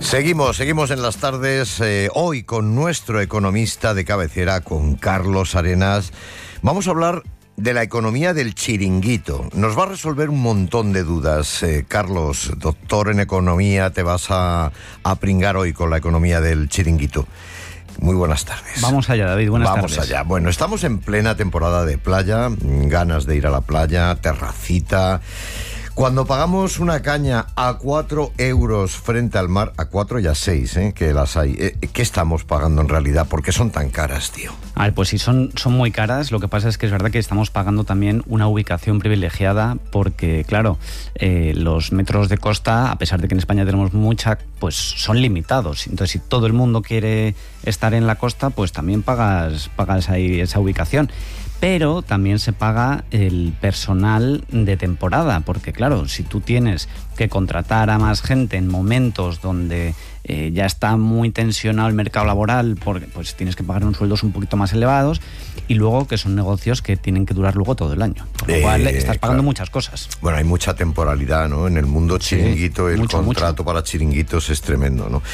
Seguimos en las tardes, hoy con nuestro economista de cabecera, con Carlos Arenas. Vamos a hablar de la economía del chiringuito. Nos va a resolver un montón de dudas. Carlos, doctor en economía, te vas a pringar hoy con la economía del chiringuito. Muy buenas tardes. Vamos allá, David, buenas tardes. Vamos allá. Bueno, estamos en plena temporada de playa, ganas de ir a la playa, terracita. Cuando pagamos una caña a 4 euros frente al mar, a 4 y a 6, que las hay, ¿qué estamos pagando en realidad? ¿Por qué son tan caras, tío? A ver, pues sí, son muy caras. Lo que pasa es que es verdad que estamos pagando también una ubicación privilegiada porque, claro, los metros de costa, a pesar de que en España tenemos mucha, pues son limitados. Entonces, si todo el mundo quiere estar en la costa, pues también pagas ahí esa ubicación. Pero también se paga el personal de temporada, porque claro, si tú tienes que contratar a más gente en momentos donde ya está muy tensionado el mercado laboral, porque pues tienes que pagar unos sueldos un poquito más elevados, y luego que son negocios que tienen que durar luego todo el año, por lo cual estás pagando muchas cosas. Bueno, hay mucha temporalidad, ¿no? En el mundo chiringuito, sí, el contrato para chiringuitos es tremendo, ¿no?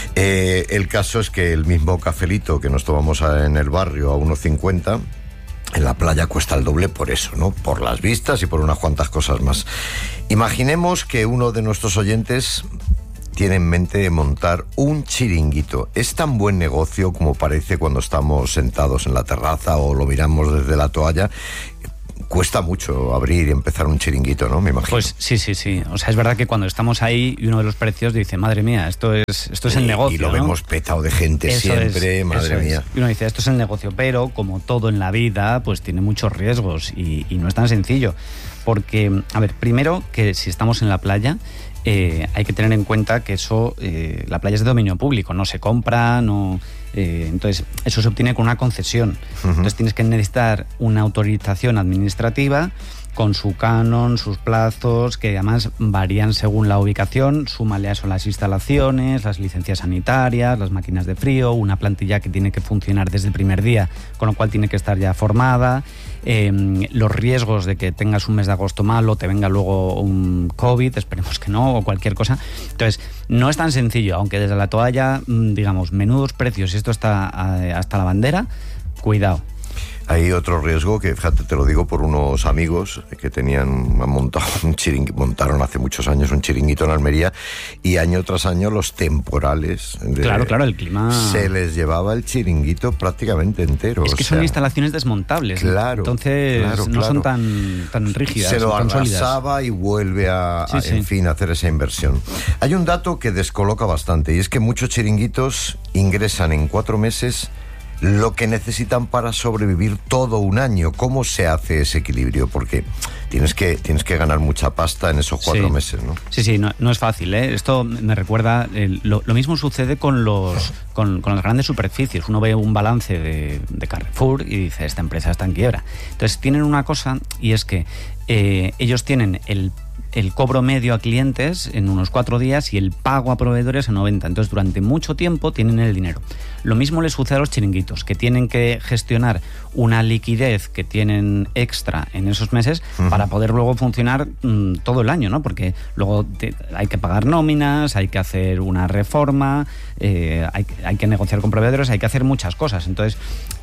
El caso es que el mismo cafelito que nos tomamos en el barrio a 1,50... en la playa cuesta el doble por eso, ¿no? Por las vistas y por unas cuantas cosas más. Imaginemos que uno de nuestros oyentes tiene en mente montar un chiringuito. ¿Es tan buen negocio como parece cuando estamos sentados en la terraza o lo miramos desde la toalla? Cuesta mucho abrir y empezar un chiringuito, ¿no? Me imagino. Pues sí. O sea, es verdad que cuando estamos ahí y uno de los precios dice, madre mía, esto es el negocio, y lo vemos petado de gente eso siempre, madre mía. Y uno dice, esto es el negocio, pero como todo en la vida, pues tiene muchos riesgos y no es tan sencillo. Porque, a ver, primero que si estamos en la playa, hay que tener en cuenta que eso, la playa es de dominio público, no se compra, no... entonces eso se obtiene con una concesión. Entonces tienes que necesitar una autorización administrativa con su canon, sus plazos, que además varían según la ubicación. Súmale a eso las instalaciones, las licencias sanitarias, las máquinas de frío, una plantilla que tiene que funcionar desde el primer día, con lo cual tiene que estar ya formada, los riesgos de que tengas un mes de agosto malo, te venga luego un COVID, esperemos que no, o cualquier cosa. Entonces no es tan sencillo, aunque desde la toalla, digamos, menudos precios, y esto está hasta la bandera, cuidado. Hay otro riesgo que, fíjate, te lo digo por unos amigos que montaron hace muchos años un chiringuito en Almería, y año tras año los temporales. Claro, el clima... Se les llevaba el chiringuito prácamente entero. Es que son instalaciones desmontables. Claro. Entonces no son tan rígidas. Se lo arrasaba y vuelve a hacer esa inversión. Hay un dato que descoloca bastante, y es que muchos chiringuitos ingresan en 4 meses lo que necesitan para sobrevivir todo un año. ¿Cómo se hace ese equilibrio? Porque tienes que ganar mucha pasta en esos 4 meses, ¿no? Sí, no es fácil, ¿eh? Esto me recuerda... Lo mismo sucede con las grandes superficies. Uno ve un balance de Carrefour y dice, esta empresa está en quiebra. Entonces tienen una cosa, y es que ellos tienen el cobro medio a clientes en unos 4 días y el pago a proveedores en 90. Entonces, durante mucho tiempo tienen el dinero. Lo mismo les sucede a los chiringuitos, que tienen que gestionar una liquidez que tienen extra en esos meses para poder luego funcionar todo el año, ¿no? Porque luego hay que pagar nóminas, hay que hacer una reforma, hay que negociar con proveedores, hay que hacer muchas cosas. Entonces,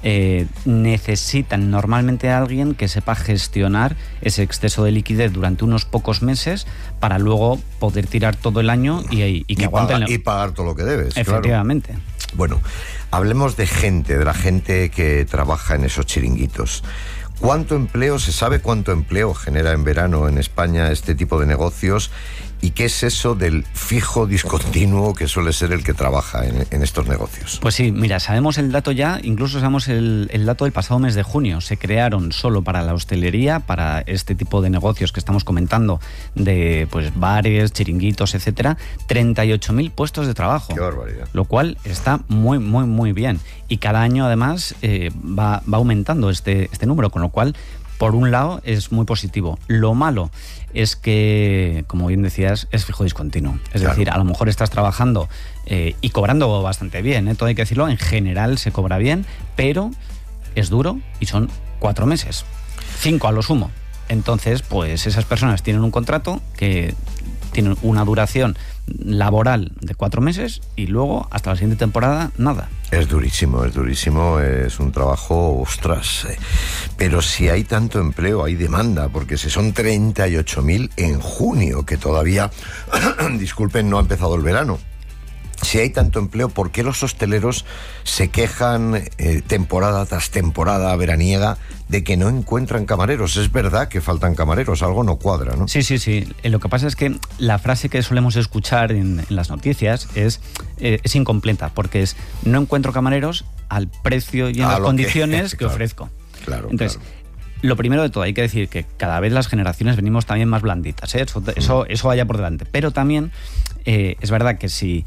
necesitan normalmente a alguien que sepa gestionar ese exceso de liquidez durante unos pocos meses para luego poder tirar todo el año y que aguanten. Y pagar todo lo que debes. Efectivamente. Claro. Bueno, hablemos de la gente que trabaja en esos chiringuitos. ¿Cuánto empleo, se sabe cuánto empleo genera en verano en España este tipo de negocios? ¿Y qué es eso del fijo discontinuo que suele ser el que trabaja en estos negocios? Pues sí, mira, sabemos el dato ya, incluso sabemos el dato del pasado mes de junio. Se crearon solo para la hostelería, para este tipo de negocios que estamos comentando, de pues bares, chiringuitos, etcétera, 38.000 puestos de trabajo. ¡Qué barbaridad! Lo cual está muy, muy, muy bien. Y cada año, además, va aumentando este número, con lo cual, por un lado, es muy positivo. Lo malo es que, como bien decías, es fijo discontinuo. Es decir, a lo mejor estás trabajando y cobrando bastante bien, todo hay que decirlo, en general se cobra bien, pero es duro y son 4 meses, 5 a lo sumo. Entonces, pues esas personas tienen un contrato que tienen una duración laboral de 4 meses y luego hasta la siguiente temporada nada. Es durísimo, es un trabajo, ostras. Pero si hay tanto empleo, hay demanda, porque si son 38.000 en junio, que todavía, disculpen, no ha empezado el verano. Si hay tanto empleo, ¿por qué los hosteleros se quejan temporada tras temporada veraniega de que no encuentran camareros? Es verdad que faltan camareros, algo no cuadra, ¿no? Sí. Lo que pasa es que la frase que solemos escuchar en las noticias es incompleta, porque es: no encuentro camareros al precio y en las condiciones que ofrezco. Claro. Entonces, lo primero de todo, hay que decir que cada vez las generaciones venimos también más blanditas, ¿eh? Eso vaya por delante. Pero también es verdad que si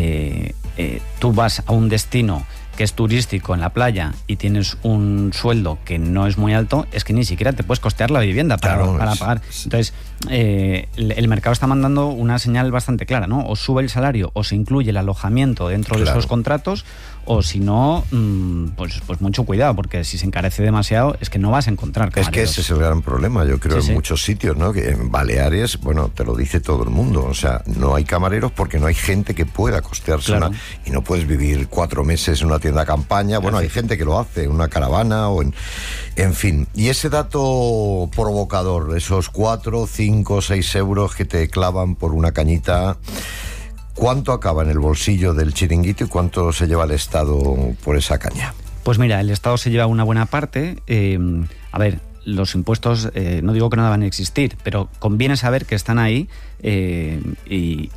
tú vas a un destino que es turístico en la playa y tienes un sueldo que no es muy alto, es que ni siquiera te puedes costear la vivienda para pagar. Entonces, el mercado está mandando una señal bastante clara, ¿no? O sube el salario o se incluye el alojamiento dentro de esos contratos, o si no, pues mucho cuidado, porque si se encarece demasiado es que no vas a encontrar camareros. Es que ese es el gran problema, yo creo, en muchos sitios, ¿no? Que en Baleares, bueno, te lo dice todo el mundo, o sea, no hay camareros porque no hay gente que pueda costearse y no puedes vivir 4 meses en una tienda de campaña. Bueno, hay gente que lo hace, en una caravana o en fin. Y ese dato provocador, esos 4, 5, 6 euros que te clavan por una cañita, ¿cuánto acaba en el bolsillo del chiringuito y cuánto se lleva el Estado por esa caña? Pues mira, el Estado se lleva una buena parte. A ver, los impuestos, no digo que no deban existir, pero conviene saber que están ahí y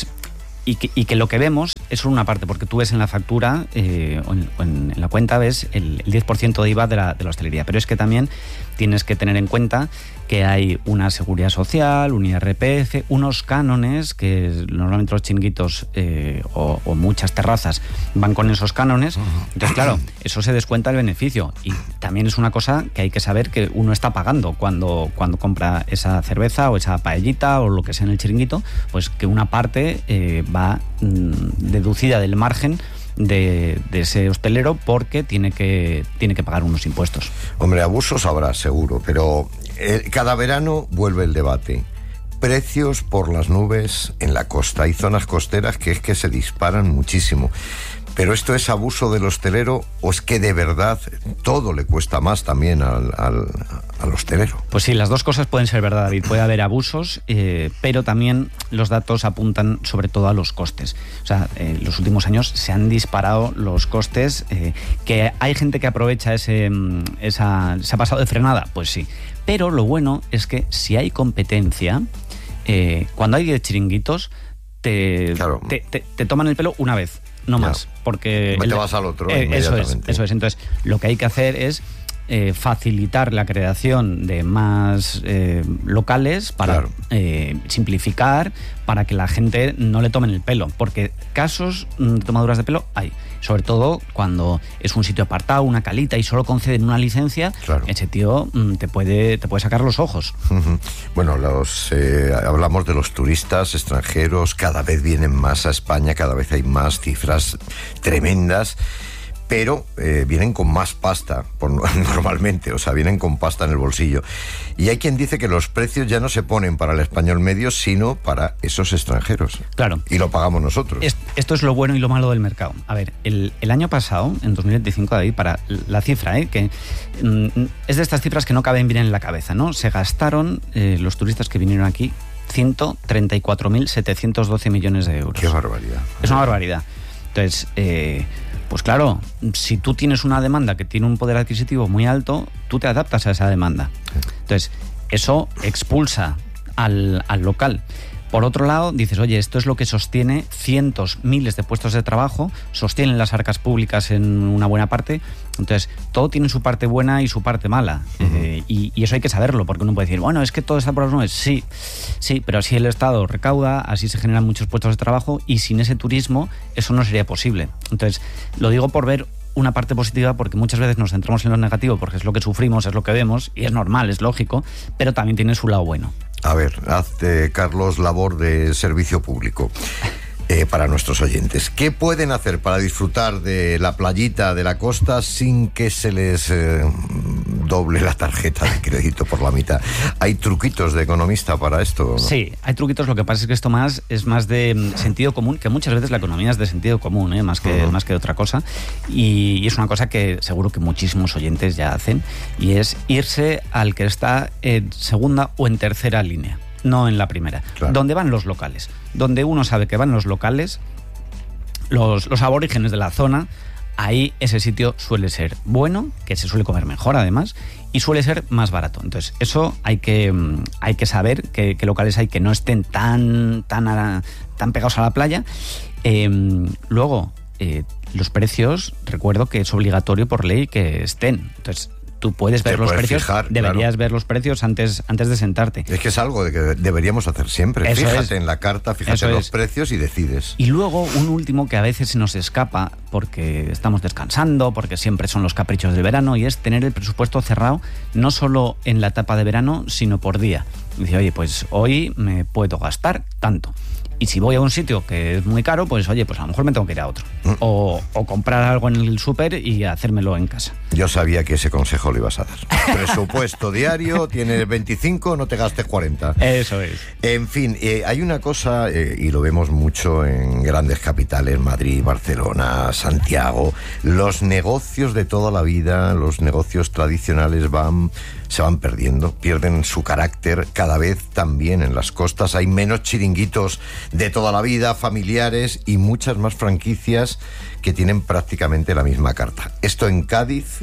que lo que vemos es solo una parte, porque tú ves en la factura o en la cuenta ves el 10% de IVA de la hostelería, pero es que también tienes que tener en cuenta que hay una seguridad social, un IRPF, unos cánones que normalmente los chiringuitos o muchas terrazas van con esos cánones. Entonces, claro, eso se descuenta el beneficio, y también es una cosa que hay que saber que uno está pagando cuando compra esa cerveza o esa paellita o lo que sea en el chiringuito, pues que una parte va deducida del margen de ese hostelero, porque tiene que pagar unos impuestos. Hombre, abusos habrá seguro, pero cada verano vuelve el debate. Precios por las nubes en la costa. Hay zonas costeras que es que se disparan muchísimo. ¿Pero esto es abuso del hostelero o es que de verdad todo le cuesta más también al hostelero? Pues sí, las dos cosas pueden ser verdad, David. Puede haber abusos, pero también los datos apuntan sobre todo a los costes. O sea, en los últimos años se han disparado los costes. ¿Que hay gente que aprovecha se ha pasado de frenada? Pues sí. Pero lo bueno es que si hay competencia, cuando hay 10 chiringuitos, te toman el pelo una vez. No más, porque te vas al otro inmediatamente. Eso es. Entonces, lo que hay que hacer es facilitar la creación de más locales para simplificar, para que la gente no le tomen el pelo, porque casos de tomaduras de pelo hay, sobre todo cuando es un sitio apartado, una calita, y solo conceden una licencia. Ese tío te puede sacar los ojos. Bueno, hablamos de los turistas extranjeros, cada vez vienen más a España, cada vez hay más cifras tremendas, pero vienen con más pasta normalmente, o sea, vienen con pasta en el bolsillo. Y hay quien dice que los precios ya no se ponen para el español medio, sino para esos extranjeros. Claro. Y lo pagamos nosotros. Esto es lo bueno y lo malo del mercado. A ver, el año pasado, en 2025, David, para la cifra, que es de estas cifras que no caben bien en la cabeza, ¿no? Se gastaron los turistas que vinieron aquí 134.712 millones de euros. ¡Qué barbaridad! Es una barbaridad. Entonces, pues claro, si tú tienes una demanda que tiene un poder adquisitivo muy alto, tú te adaptas a esa demanda. Entonces, eso expulsa al local. Por otro lado, dices, oye, esto es lo que sostiene cientos, miles de puestos de trabajo, sostienen las arcas públicas en una buena parte. Entonces, todo tiene su parte buena y su parte mala. Y eso hay que saberlo, porque uno puede decir, bueno, es que todo está por las nubes. Sí, pero así el Estado recauda, así se generan muchos puestos de trabajo, y sin ese turismo eso no sería posible. Entonces, lo digo por ver una parte positiva, porque muchas veces nos centramos en lo negativo, porque es lo que sufrimos, es lo que vemos, y es normal, es lógico, pero también tiene su lado bueno. A ver, hazte, Carlos, labor de servicio público para nuestros oyentes. ¿Qué pueden hacer para disfrutar de la playita de la costa sin que se les doble la tarjeta de crédito por la mitad. ¿Hay truquitos de economista para esto, ¿no? Sí, hay truquitos. Lo que pasa es que esto es más de sentido común, que muchas veces la economía es de sentido común, más que de otra cosa. Y es una cosa que seguro que muchísimos oyentes ya hacen, y es irse al que está en segunda o en tercera línea, no en la primera. Claro. Donde van los locales. Donde uno sabe que van los locales, los aborígenes de la zona, ahí ese sitio suele ser bueno, que se suele comer mejor además, y suele ser más barato. Entonces, eso hay que saber qué locales hay que no estén tan pegados a la playa. Luego, los precios, recuerdo que es obligatorio por ley que estén. Entonces, tú puedes ver los precios, deberías ver los precios antes de sentarte. Es que es algo de que deberíamos hacer siempre. Fíjate en la carta, fíjate en los precios y decides. Y luego un último que a veces se nos escapa porque estamos descansando, porque siempre son los caprichos del verano, y es tener el presupuesto cerrado no solo en la etapa de verano, sino por día. Dice, oye, pues hoy me puedo gastar tanto. Y si voy a un sitio que es muy caro, pues oye, pues a lo mejor me tengo que ir a otro. O comprar algo en el súper y hacérmelo en casa. Yo sabía que ese consejo lo ibas a dar. Presupuesto diario, tienes 25, no te gastes 40. Eso es. En fin, hay una cosa, y lo vemos mucho en grandes capitales, Madrid, Barcelona, Santiago. Los negocios de toda la vida, los negocios tradicionales se van perdiendo, pierden su carácter. Cada vez también en las costas hay menos chiringuitos de toda la vida, familiares, y muchas más franquicias que tienen prácticamente la misma carta. Esto en Cádiz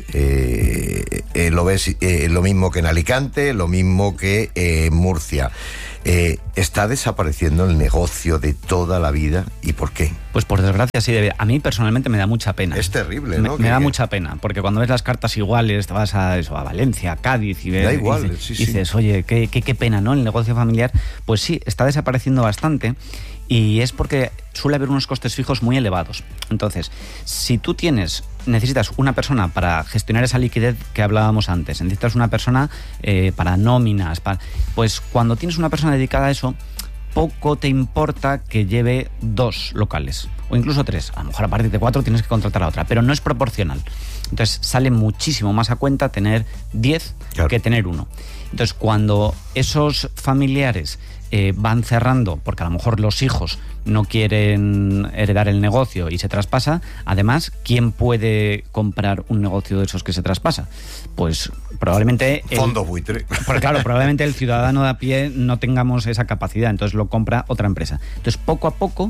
lo ves lo mismo que en Alicante, lo mismo que en Murcia. ¿Está desapareciendo el negocio de toda la vida? ¿Y por qué? Pues por desgracia sí debe. A mí personalmente me da mucha pena. Es terrible, ¿no? Me da mucha pena, porque cuando ves las cartas iguales, te vas a Valencia, a Cádiz, y ves, da igual, dices, oye, qué pena, ¿no? El negocio familiar, pues sí, está desapareciendo bastante. Y es porque suele haber unos costes fijos muy elevados. Entonces, si tú necesitas una persona para gestionar esa liquidez que hablábamos antes, necesitas una persona para nóminas, pues cuando tienes una persona dedicada a eso, poco te importa que lleve 2 locales, o incluso 3. A lo mejor a partir de 4 tienes que contratar a otra, pero no es proporcional. Entonces sale muchísimo más a cuenta tener 10 que tener 1. Entonces, cuando esos familiares van cerrando, porque a lo mejor los hijos no quieren heredar el negocio y se traspasa, además, ¿quién puede comprar un negocio de esos que se traspasa? Pues probablemente... Fondo buitre. Porque claro, probablemente el ciudadano de a pie no tengamos esa capacidad, entonces lo compra otra empresa. Entonces, poco a poco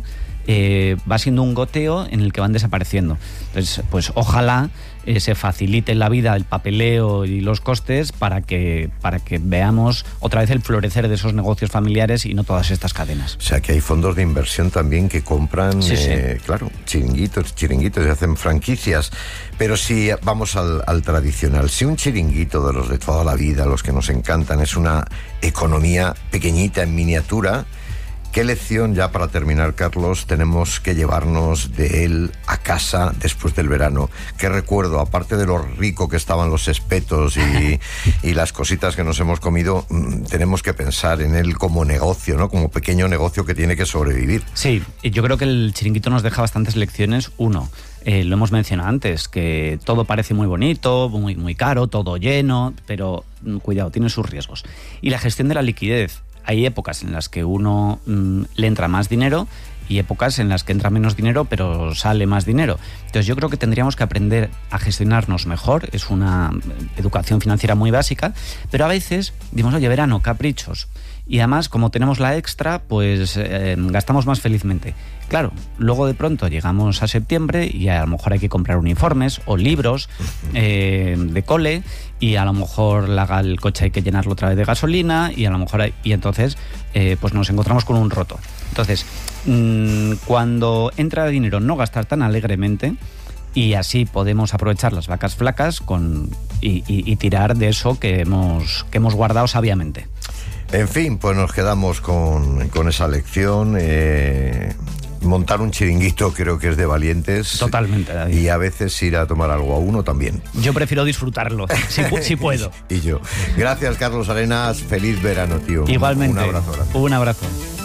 va siendo un goteo en el que van desapareciendo. Entonces, pues ojalá se facilite la vida, el papeleo y los costes para que veamos otra vez el florecer de esos negocios familiares y no todas estas cadenas. O sea, que hay fondos de inversión también que compran, claro, chiringuitos y hacen franquicias. Pero si vamos al tradicional, si un chiringuito de los de toda la vida, los que nos encantan, es una economía pequeñita en miniatura, ¿qué lección, ya para terminar, Carlos, tenemos que llevarnos de él a casa después del verano? ¿Qué recuerdo, aparte de lo rico que estaban los espetos y las cositas que nos hemos comido, tenemos que pensar en él como negocio, ¿no? Como pequeño negocio que tiene que sobrevivir? Sí, yo creo que el chiringuito nos deja bastantes lecciones. Uno, lo hemos mencionado antes, que todo parece muy bonito, muy caro, todo lleno, pero cuidado, tiene sus riesgos. Y la gestión de la liquidez. Hay épocas en las que uno le entra más dinero y épocas en las que entra menos dinero, pero sale más dinero. Entonces yo creo que tendríamos que aprender a gestionarnos mejor. Es una educación financiera muy básica, pero a veces decimos, oye, verano, caprichos. Y además, como tenemos la extra, pues gastamos más felizmente. Claro, luego de pronto llegamos a septiembre y a lo mejor hay que comprar uniformes o libros de cole, y a lo mejor el coche hay que llenarlo otra vez de gasolina, y a lo mejor y entonces pues nos encontramos con un roto. Entonces, cuando entra dinero, no gastar tan alegremente, y así podemos aprovechar las vacas flacas y tirar de eso que hemos guardado sabiamente. En fin, pues nos quedamos con esa lección. Montar un chiringuito creo que es de valientes. Totalmente, David. Y a veces ir a tomar algo a uno también. Yo prefiero disfrutarlo, si puedo. Y yo. Gracias, Carlos Arenas. Feliz verano, tío. Igualmente. Un abrazo grande. Un abrazo.